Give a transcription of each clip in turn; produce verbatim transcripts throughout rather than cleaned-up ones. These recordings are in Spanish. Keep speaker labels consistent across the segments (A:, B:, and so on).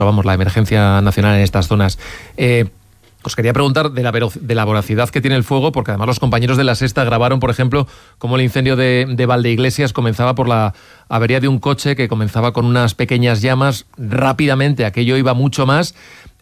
A: vamos, la emergencia nacional en estas zonas. Eh, os quería preguntar de la, de la voracidad que tiene el fuego, porque además los compañeros de La Sexta grabaron, por ejemplo, cómo el incendio de, de Valdeiglesias comenzaba por la avería de un coche que comenzaba con unas pequeñas llamas. Rápidamente aquello iba mucho más.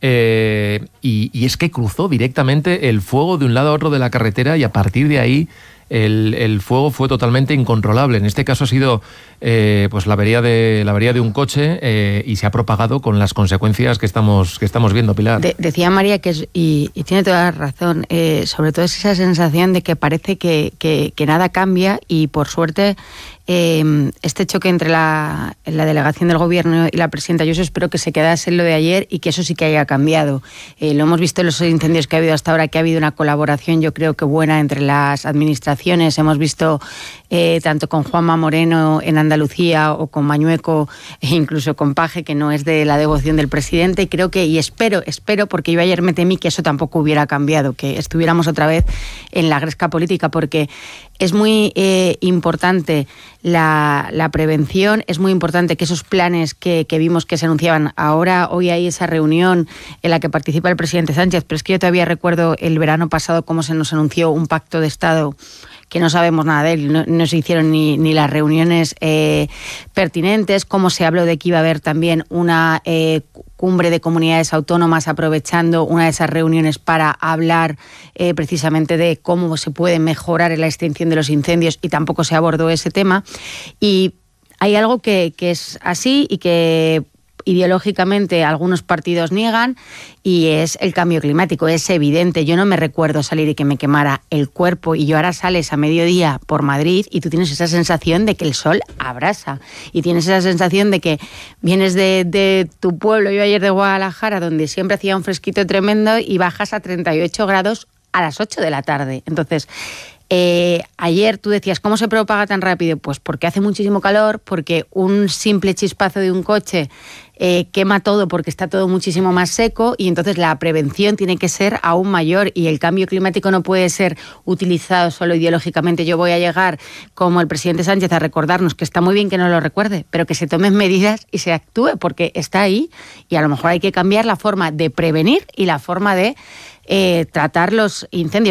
A: Eh, y, y es que cruzó directamente el fuego de un lado a otro de la carretera y a partir de ahí el, el fuego fue totalmente incontrolable. En este caso ha sido eh, pues la avería de la avería de un coche eh, y se ha propagado con las consecuencias que estamos que estamos viendo, Pilar.
B: De, decía María que es, y, y tiene toda la razón, eh, sobre todo es esa sensación de que parece que, que, que nada cambia y por suerte eh, este choque entre la, la delegación del gobierno y la presidenta, yo espero que se quedase en lo de ayer y que eso sí que haya cambiado. Eh, lo hemos visto en los incendios que ha habido hasta ahora, que ha habido una colaboración yo creo que buena entre las administraciones. Hemos visto eh, tanto con Juanma Moreno en Andalucía o con Mañueco e incluso con Paje, que no es de la devoción del presidente, y creo que, y espero, espero, porque yo ayer me temí que eso tampoco hubiera cambiado, que estuviéramos otra vez en la gresca política, porque es muy eh, importante la, la prevención, es muy importante que esos planes que, que vimos que se anunciaban ahora, hoy hay esa reunión en la que participa el presidente Sánchez, pero es que yo todavía recuerdo el verano pasado cómo se nos anunció un pacto de Estado que no sabemos nada de él, no, no se hicieron ni, ni las reuniones eh, pertinentes, cómo se habló de que iba a haber también una eh, cumbre de comunidades autónomas aprovechando una de esas reuniones para hablar eh, precisamente de cómo se puede mejorar en la extinción de los incendios y tampoco se abordó ese tema. Y hay algo que, que es así y que ideológicamente algunos partidos niegan y es el cambio climático. Es evidente, yo no me recuerdo salir y que me quemara el cuerpo y yo ahora sales a mediodía por Madrid y tú tienes esa sensación de que el sol abrasa y tienes esa sensación de que vienes de, de tu pueblo, yo ayer de Guadalajara, donde siempre hacía un fresquito tremendo y bajas a treinta y ocho grados a las ocho de la tarde. Entonces, Eh, ayer tú decías, ¿cómo se propaga tan rápido? Pues porque hace muchísimo calor, porque un simple chispazo de un coche eh, quema todo porque está todo muchísimo más seco y entonces la prevención tiene que ser aún mayor y el cambio climático no puede ser utilizado solo ideológicamente. Yo voy a llegar como el presidente Sánchez a recordarnos que está muy bien que no lo recuerde, pero que se tomen medidas y se actúe porque está ahí y a lo mejor hay que cambiar la forma de prevenir y la forma de eh, tratar los incendios.